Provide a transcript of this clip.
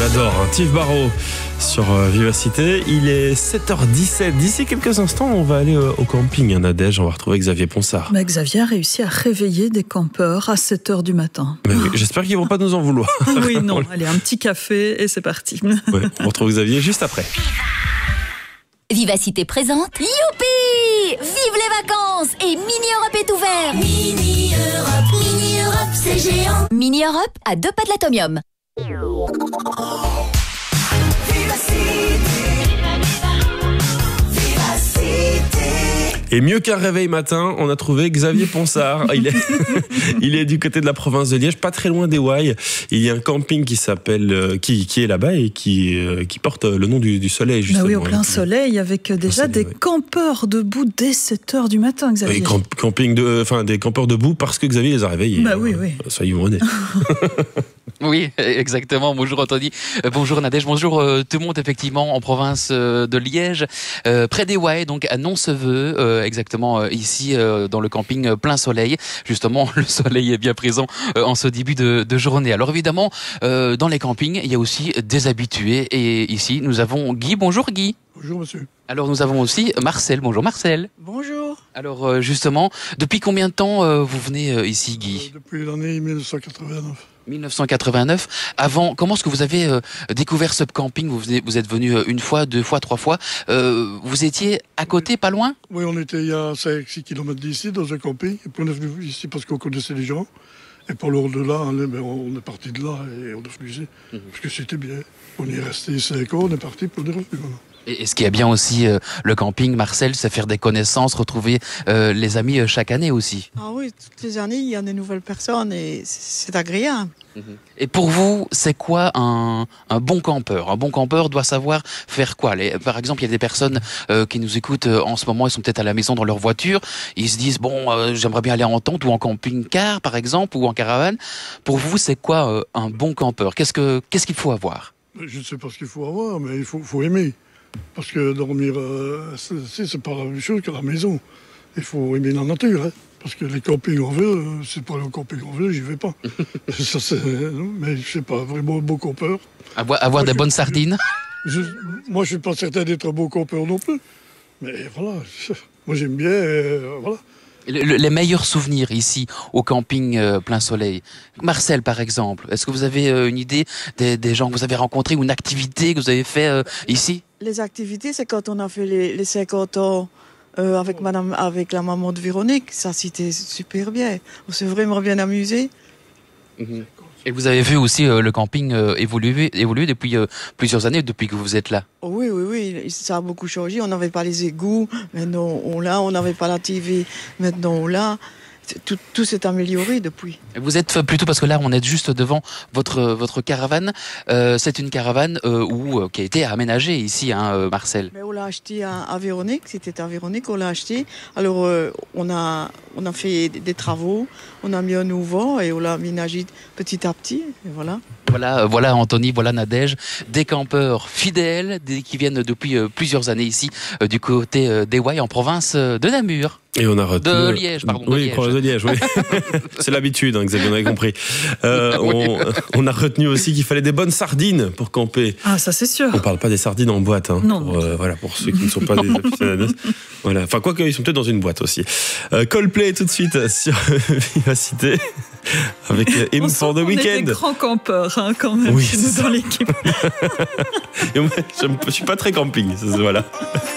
l'adore, hein. Tiff Barrow sur Vivacité. Il est 7h17. D'ici quelques instants, on va aller au camping à Nadège. On va retrouver Xavier Ponsard. Mais Xavier a réussi à réveiller des campeurs à 7h du matin. Mais oui, j'espère qu'ils ne vont pas nous en vouloir. Oui, non. Allez, un petit café et c'est parti. Ouais, on retrouve Xavier juste après. Vivacité présente. Youpi! Vive les vacances! Et Mini Europe est ouvert! Mini Europe, c'est géant! Mini Europe à 2 pas de l'Atomium. Et mieux qu'un réveil matin, on a trouvé Xavier Ponsard. Il est du côté de la province de Liège, pas très loin d'Éouaille. Il y a un camping qui s'appelle, qui est là-bas et qui porte le nom du soleil, justement. Bah oui, au plein soleil, avec déjà des campeurs debout dès 7h du matin, Xavier. Oui, des campeurs debout parce que Xavier les a réveillés. Bah oui, oui. Soyons honnêtes. Oui, exactement. Bonjour Anthony, bonjour Nadège, bonjour tout le monde, effectivement, en province de Liège, près d'Éouaille, donc à Nonceveux, exactement ici dans le camping plein soleil. Justement, le soleil est bien présent en ce début de journée. Alors évidemment, dans les campings, il y a aussi des habitués. Et ici, nous avons Guy. Bonjour Guy. Bonjour monsieur. Alors nous avons aussi Marcel. Bonjour Marcel. Bonjour. Alors justement, depuis combien de temps vous venez ici, Guy? Depuis l'année 1989. 1989. Avant, comment est-ce que vous avez découvert ce camping? Vous êtes venu une fois, 2 fois, 3 fois. Vous étiez à côté, pas loin? Oui, on était il y a 5-6 km d'ici, dans un camping. Et puis on est venu ici parce qu'on connaissait les gens. Et pour l'au-delà, on est parti de là et on est venu ici. Parce que c'était bien. On y est resté 5 ans, on est parti, puis on est revenu maintenant. Et ce qui est bien aussi, le camping, Marcel, c'est faire des connaissances, retrouver les amis chaque année aussi. Ah oui, toutes les années, il y a des nouvelles personnes et c'est agréable. Et pour vous, c'est quoi un bon campeur? Un bon campeur doit savoir faire quoi? Par exemple, il y a des personnes qui nous écoutent en ce moment, ils sont peut-être à la maison dans leur voiture, ils se disent, bon, j'aimerais bien aller en tente ou en camping-car, par exemple, ou en caravane. Pour vous, c'est quoi un bon campeur? Qu'est-ce qu'il faut avoir? Je ne sais pas ce qu'il faut avoir, mais il faut aimer. Parce que dormir, c'est pas la même chose que la maison. Il faut aimer la nature, hein. Parce que les campings en ville, c'est pas le camping en ville, j'y vais pas. Mais je sais pas, vraiment un beau campeur. Avoir des bonnes sardines. Moi, je suis pas certain d'être un beau campeur non plus. Mais voilà, moi j'aime bien, voilà. Les meilleurs souvenirs ici au camping plein soleil. Marcel, par exemple, est-ce que vous avez une idée des gens que vous avez rencontrés ou une activité que vous avez fait ici? Les activités, c'est quand on a fait les 50 ans avec la maman de Véronique. Ça, c'était super bien. On s'est vraiment bien amusé. Et vous avez vu aussi le camping évoluer depuis plusieurs années, depuis que vous êtes là? Oui, ça a beaucoup changé. On n'avait pas les égouts, maintenant on l'a. On n'avait pas la TV, maintenant on l'a. Tout s'est amélioré depuis. Et vous êtes plutôt, parce que là on est juste devant votre caravane. C'est une caravane qui a été aménagée ici, hein, Marcel. Mais on l'a acheté à Véronique, c'était à Véronique qu'on l'a acheté. Alors on a fait des travaux, on a mis un nouveau et on l'a aménagé petit à petit. Et voilà. Voilà Anthony, voilà Nadège, des campeurs fidèles qui viennent depuis plusieurs années ici du côté d'Éouaille en province de Namur. Et on a retenu... De Liège, pardon. Oui, province de Liège, oui. C'est l'habitude, hein, Xavier, on avait compris. On a retenu aussi qu'il fallait des bonnes sardines pour camper. Ah, ça c'est sûr. On parle pas des sardines en boîte, hein. Non. Pour ceux qui ne sont pas des aficionados. Voilà. Enfin, quoi qu'ils sont peut-être dans une boîte aussi. Coldplay tout de suite sur Vivacité avec Hymn for the Weekend. On est des grands campeurs, hein, quand même, oui, dans l'équipe. Je suis pas très camping, voilà.